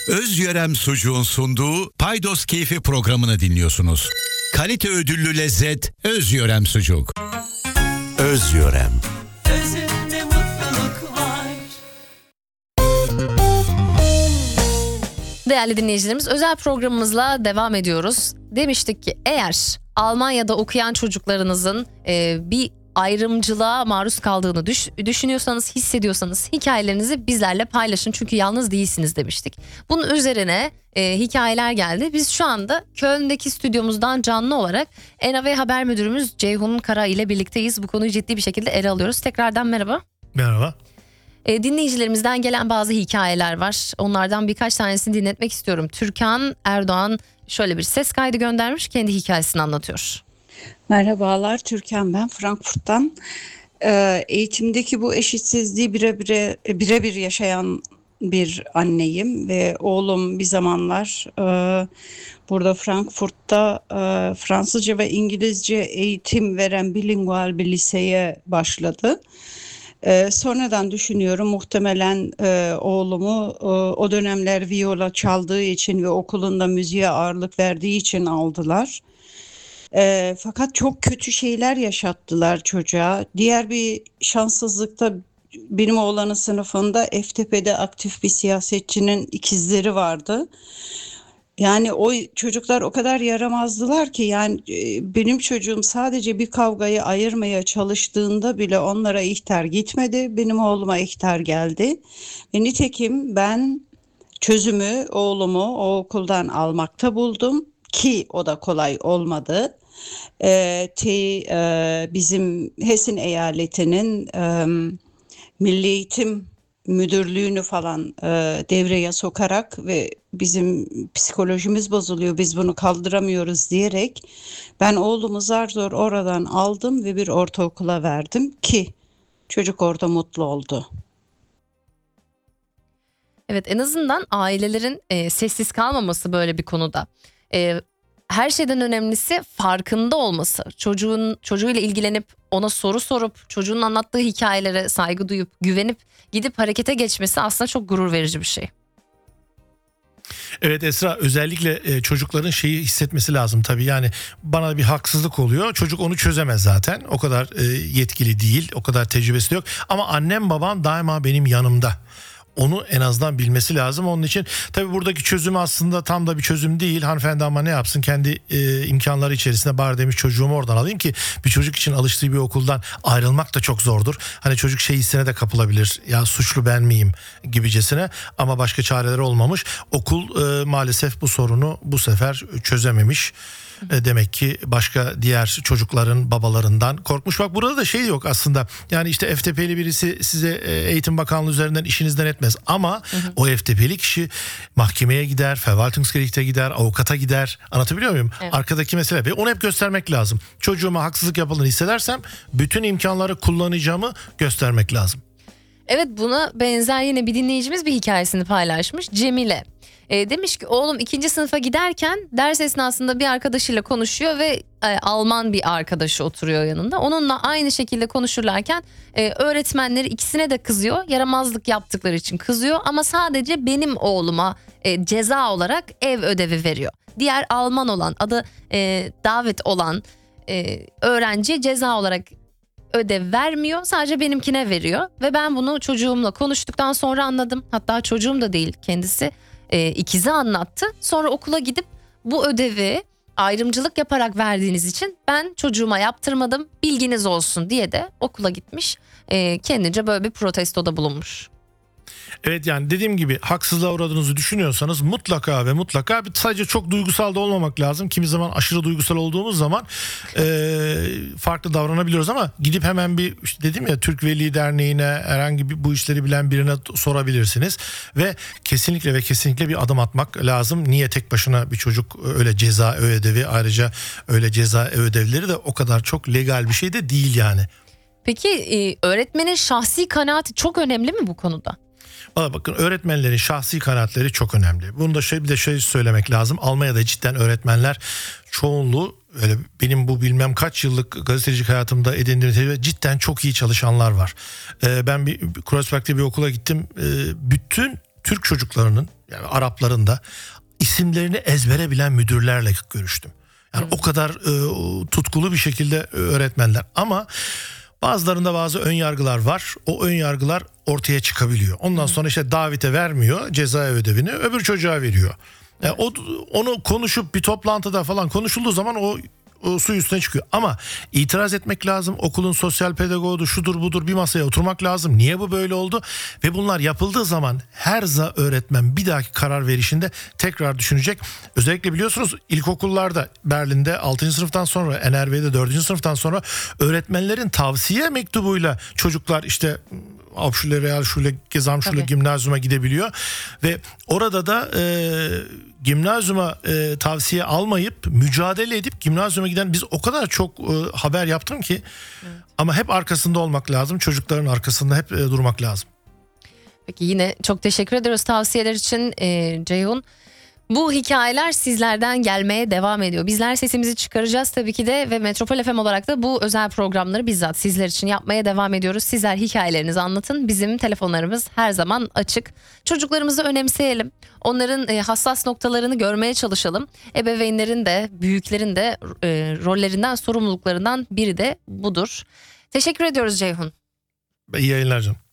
Öz Yörem Sucuğun sunduğu Paydos Keyfi programını dinliyorsunuz. Kalite ödüllü lezzet Öz Yörem Sucuk. Öz Yörem. Özünde mutluluk var. Değerli dinleyicilerimiz, özel programımızla devam ediyoruz. Demiştik ki eğer Almanya'da okuyan çocuklarınızın bir ayrımcılığa maruz kaldığını düşünüyorsanız, hissediyorsanız hikayelerinizi bizlerle paylaşın. Çünkü yalnız değilsiniz demiştik. Bunun üzerine hikayeler geldi. Biz şu anda Köln'deki stüdyomuzdan canlı olarak NAV Haber Müdürümüz Ceyhun Kara ile birlikteyiz. Bu konuyu ciddi bir şekilde ele alıyoruz. Tekrardan merhaba. Merhaba. Dinleyicilerimizden gelen bazı hikayeler var. Onlardan birkaç tanesini dinletmek istiyorum. Türkan Erdoğan şöyle bir ses kaydı göndermiş, kendi hikayesini anlatıyor. Merhabalar, Türkan ben Frankfurt'tan. Eğitimdeki bu eşitsizliği birebir yaşayan bir anneyim ve oğlum bir zamanlar burada Frankfurt'ta Fransızca ve İngilizce eğitim veren bilingual bir liseye başladı. Sonradan düşünüyorum, muhtemelen oğlumu o dönemler viola çaldığı için ve okulunda müziğe ağırlık verdiği için aldılar. Fakat çok kötü şeyler yaşattılar çocuğa. Diğer bir şanssızlıkta benim oğlanın sınıfında FTP'de aktif bir siyasetçinin ikizleri vardı. Yani o çocuklar o kadar yaramazdılar ki, yani benim çocuğum sadece bir kavgayı ayırmaya çalıştığında bile onlara ihtar gitmedi. Benim oğluma ihtar geldi. Ve nitekim ben çözümü oğlumu o okuldan almakta buldum ki o da kolay olmadı. Bizim Hessen eyaletinin Milli Eğitim Müdürlüğünü falan devreye sokarak ve bizim psikolojimiz bozuluyor, biz bunu kaldıramıyoruz diyerek ben oğlumu zar zor oradan aldım ve bir ortaokula verdim ki çocuk orada mutlu oldu. Evet, en azından ailelerin sessiz kalmaması böyle bir konuda. Her şeyden önemlisi farkında olması. Çocuğuyla ilgilenip ona soru sorup çocuğun anlattığı hikayelere saygı duyup güvenip gidip harekete geçmesi aslında çok gurur verici bir şey. Evet Esra, özellikle çocukların şeyi hissetmesi lazım tabii, yani bana bir haksızlık oluyor, çocuk onu çözemez zaten, o kadar yetkili değil, o kadar tecrübesi yok ama annem babam daima benim yanımda. Onu en azından bilmesi lazım. Onun için tabii buradaki çözüm aslında tam da bir çözüm değil. Hanımefendi ama ne yapsın, kendi imkanları içerisinde bari demiş çocuğumu oradan alayım ki bir çocuk için alıştığı bir okuldan ayrılmak da çok zordur. Hani çocuk şey hissine de kapılabilir, ya suçlu ben miyim gibicesine, ama başka çareleri olmamış. Okul maalesef bu sorunu bu sefer çözememiş. Demek ki başka diğer çocukların babalarından korkmuş. Bak burada da şey yok aslında. Yani işte FTP'li birisi size Eğitim Bakanlığı üzerinden işinizden etmez. Ama o FTP'li kişi mahkemeye gider, Verwaltungsgericht'e gider, avukata gider. Anlatabiliyor muyum? Evet. Arkadaki mesele. Ve onu hep göstermek lazım. Çocuğuma haksızlık yapıldığını hissedersem bütün imkanları kullanacağımı göstermek lazım. Evet, buna benzer yine bir dinleyicimiz bir hikayesini paylaşmış. Cemile. Demiş ki oğlum 2. sınıfa giderken ders esnasında bir arkadaşıyla konuşuyor ve Alman bir arkadaşı oturuyor yanında. Onunla aynı şekilde konuşurlarken öğretmenleri ikisine de kızıyor. Yaramazlık yaptıkları için kızıyor ama sadece benim oğluma ceza olarak ev ödevi veriyor. Diğer Alman olan, adı David olan öğrenci ceza olarak ödev vermiyor, sadece benimkine veriyor. Ve ben bunu çocuğumla konuştuktan sonra anladım. Hatta çocuğum da değil, kendisi ikizi anlattı. Sonra okula gidip bu ödevi ayrımcılık yaparak verdiğiniz için ben çocuğuma yaptırmadım, bilginiz olsun diye de okula gitmiş. Kendince böyle bir protestoda bulunmuş. Evet, yani dediğim gibi haksızlığa uğradığınızı düşünüyorsanız mutlaka ve mutlaka, sadece çok duygusal da olmamak lazım. Kimi zaman aşırı duygusal olduğumuz zaman farklı davranabiliyoruz ama gidip hemen bir, işte dedim ya, Türk Veli Derneği'ne, herhangi bir bu işleri bilen birine sorabilirsiniz ve kesinlikle bir adım atmak lazım. Niye tek başına bir çocuk öyle ceza ödevi, ayrıca öyle ceza ödevleri de o kadar çok legal bir şey de değil yani. Peki öğretmenin şahsi kanaati çok önemli mi bu konuda? Valla bakın, öğretmenlerin şahsi kanaatleri çok önemli. Bunu da bir de şey söylemek lazım. Almanya'da cidden öğretmenler çoğunluğu, öyle benim bu bilmem kaç yıllık gazetecilik hayatımda edindiğim tecrübe, cidden çok iyi çalışanlar var. Ben bir Kreuzberg'de bir okula gittim. Bütün Türk çocuklarının, yani Arapların da isimlerini ezbere bilen müdürlerle görüştüm. Yani o kadar tutkulu bir şekilde öğretmenler, ama bazılarında bazı ön yargılar var. O ön yargılar ortaya çıkabiliyor. Ondan sonra işte davete vermiyor ceza ödevini, öbür çocuğa veriyor. Yani onu konuşup bir toplantıda falan konuşulduğu zaman o su üstüne çıkıyor. Ama itiraz etmek lazım. Okulun sosyal pedagogu şudur budur, bir masaya oturmak lazım. Niye bu böyle oldu? Ve bunlar yapıldığı zaman her öğretmen bir dahaki karar verişinde tekrar düşünecek. Özellikle biliyorsunuz ilkokullarda, Berlin'de 6. sınıftan sonra, NRV'de 4. sınıftan sonra öğretmenlerin tavsiye mektubuyla çocuklar işte Hauptschule, Realschule, Gesamtschule, Gimnazyuma gidebiliyor. Ve orada da gimnazyuma tavsiye almayıp mücadele edip gimnazyuma giden, biz o kadar çok haber yaptım ki. Evet. Ama hep arkasında olmak lazım. Çocukların arkasında hep durmak lazım. Peki, yine çok teşekkür ediyoruz tavsiyeler için Ceyhun. Bu hikayeler sizlerden gelmeye devam ediyor. Bizler sesimizi çıkaracağız tabii ki de ve Metropol FM olarak da bu özel programları bizzat sizler için yapmaya devam ediyoruz. Sizler hikayelerinizi anlatın. Bizim telefonlarımız her zaman açık. Çocuklarımızı önemseyelim. Onların hassas noktalarını görmeye çalışalım. Ebeveynlerin de, büyüklerin de rollerinden, sorumluluklarından biri de budur. Teşekkür ediyoruz Ceyhun. İyi yayınlar canım.